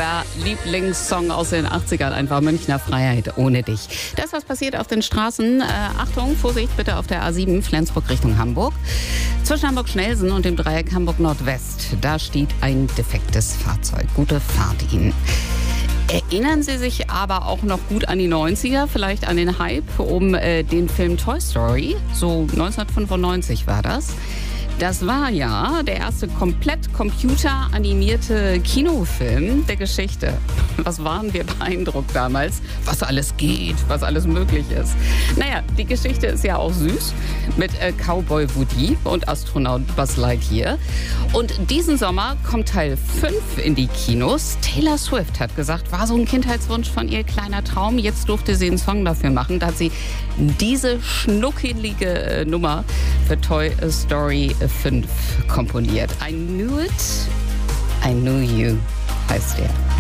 super Lieblingssong aus den 80ern, einfach Münchner Freiheit ohne dich. Das, was passiert auf den Straßen, Achtung, Vorsicht bitte auf der A7 Flensburg Richtung Hamburg. Zwischen Hamburg-Schnellsen und dem Dreieck Hamburg-Nordwest, da steht ein defektes Fahrzeug. Gute Fahrt Ihnen. Erinnern Sie sich aber auch noch gut an die 90er, vielleicht an den Hype um den Film Toy Story? So 1995 war das. Das war ja der erste komplett computeranimierte Kinofilm der Geschichte. Was waren wir beeindruckt damals, was alles geht, was alles möglich ist. Naja, die Geschichte ist ja auch süß mit Cowboy Woody und Astronaut Buzz Lightyear. Und diesen Sommer kommt Teil 5 in die Kinos. Taylor Swift hat gesagt, war so ein Kindheitswunsch von ihr, kleiner Traum. Jetzt durfte sie einen Song dafür machen. Da hat sie diese schnuckelige Nummer für Toy Story 5 komponiert. I Knew It, I Knew You heißt der.